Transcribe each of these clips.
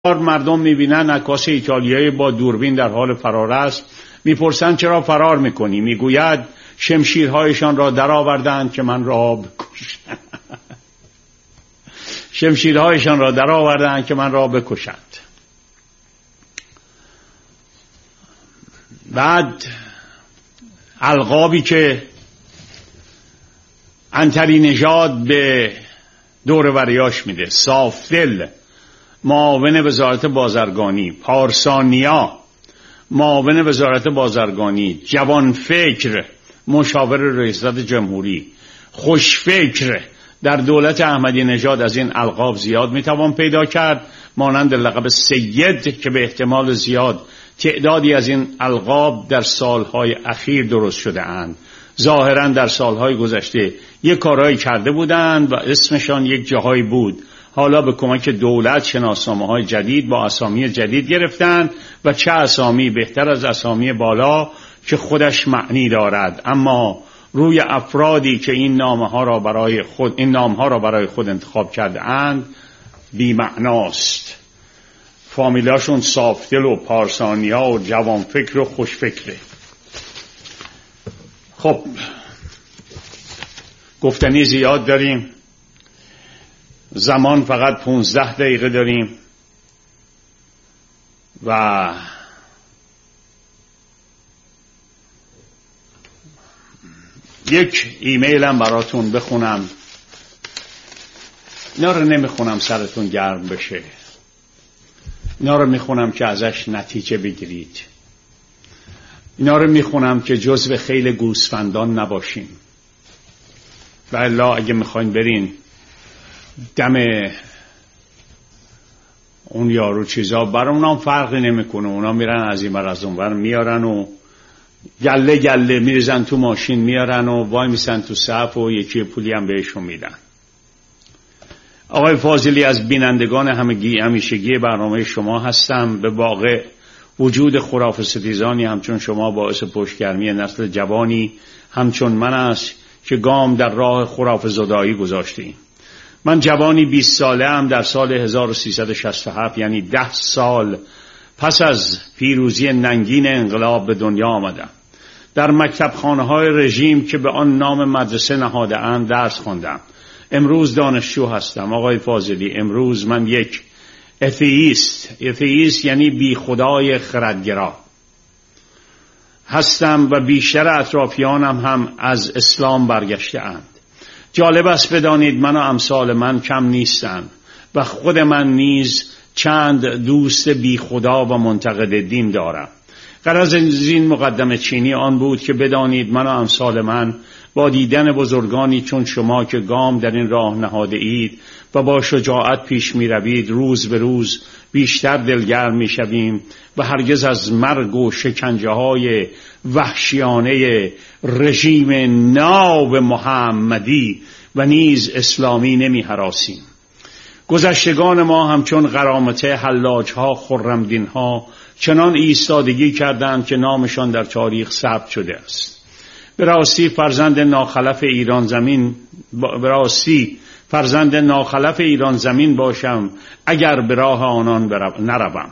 مردم میبینن عکاس ایتالیایی با دوربین در حال فرار است. میپرسند چرا فرار میکنی؟ میگوید شمشیرهایشان را درآوردند که من را بکشند. شمشیرهایشان را درآوردند که من را بکشند. بعد القابی که عنتری نژاد به دوروریاش میده: صافدل معاون وزارت بازرگانی، پارسانیا معاون وزارت بازرگانی، جوانفکر مشاور ریاست جمهوری، خوشفکر در دولت احمدی نژاد. از این القاب زیاد میتوان پیدا کرد، مانند لقب سید که به احتمال زیاد تعدادی از این القاب در سالهای اخیر درست شده اند. ظاهرا در سالهای گذشته یک کارهایی کرده بودند و اسمشان یک جاهایی بود. حالا به کمک دولت شناسنامه‌های جدید با اسامی جدید گرفتند و چه اسامی بهتر از اسامی بالا که خودش معنی دارد، اما روی افرادی که این نامها را برای خود انتخاب کرده اند بی معناست. فامیلاشون صافدل و پارسانیا و جوانفکر و خوشفکره. خب گفتنی زیاد داریم، زمان فقط 15 دقیقه داریم و یک ایمیل هم براتون بخونم. اینا رو نمیخونم سرتون گرم بشه، اینا رو میخونم که ازش نتیجه بگیرید. اینا رو میخونم که جزو خیلی گوسفندان نباشیم، و الا اگه میخواین برین دم اون یارو چیزا، برای اونام فرقی نمیکنه. اونا میرن از این بر از اون بر میارن و گله گله میریزن تو ماشین میارن و وای میسن تو صف و یکی پولی هم بهشون میدن. آقای فاضلی از بینندگان همیشگی برنامه شما هستم. به واقع وجود خرافه ستیزانی همچون شما باعث پشتگرمی نسل جوانی همچون من است که گام در راه خرافه زدایی گذاشتیم. من جوانی 20 ساله ام. در سال 1367 یعنی 10 سال پس از پیروزی ننگین انقلاب به دنیا آمدم. در مکتبخانه های رژیم که به آن نام مدرسه نهاده اند درس خواندم. امروز دانشجو هستم. آقای فاضلی، امروز من یک اتئیست یعنی بی خدای خردگرا هستم و بیشتر اطرافیانم هم از اسلام برگشته اند. جالب است بدانید من و امثال من کم نیستند و خود من نیز چند دوست بی خدا و منتقد دین دارم. غرض از این مقدمه چینی آن بود که بدانید من و امثال من با دیدن بزرگانی چون شما که گام در این راه نهاده اید و با شجاعت پیش می روید، روز به روز بیشتر دلگرم می شویم و هرگز از مرگ و شکنجه های وحشیانه رژیم ناب محمدی و نیز اسلامی نمی هراسیم. گذشتگان ما همچون غرامته، حلاج ها، خرمدین ها چنان ایستادگی کردند که نامشان در تاریخ ثبت شده است. به راستی فرزند ناخلف ایران زمین باشم اگر به راه آنان نروم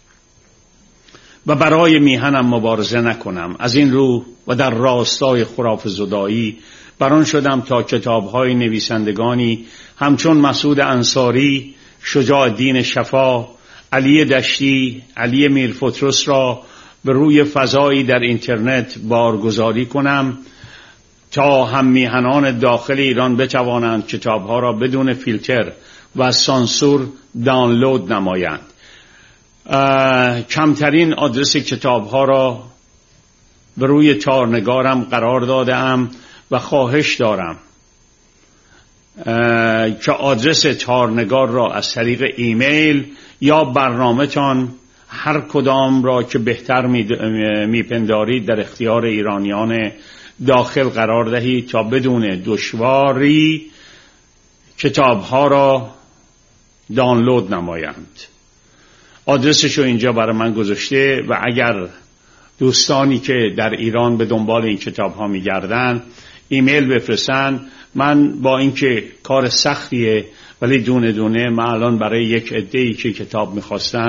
و برای میهنم مبارزه نکنم. از این رو و در راستای خرافه زدایی بران شدم تا کتاب‌های نویسندگانی همچون مسعود انصاری، شجاع الدین شفا، علی دشتی، علی میرفترس را به روی فضایی در اینترنت بارگذاری کنم تا هم میهنان داخل ایران بتوانند کتاب‌ها را بدون فیلتر و سانسور دانلود نمایند. کمترین آدرس کتاب‌ها را به روی تارنگارم قرار دادم و خواهش دارم که آدرس تارنگار را از طریق ایمیل یا برنامه‌تان هر کدام را که بهتر میپندارید در اختیار ایرانیان داخل قرار دهید تا بدون دشواری کتاب‌ها را دانلود نمایند. آدرسشو اینجا برای من گذاشته و اگر دوستانی که در ایران به دنبال این کتاب‌ها می‌گردن ایمیل بفرستن. من با اینکه کار سختیه ولی دونه دونه من الان برای یک عده‌ای که کتاب میخواستن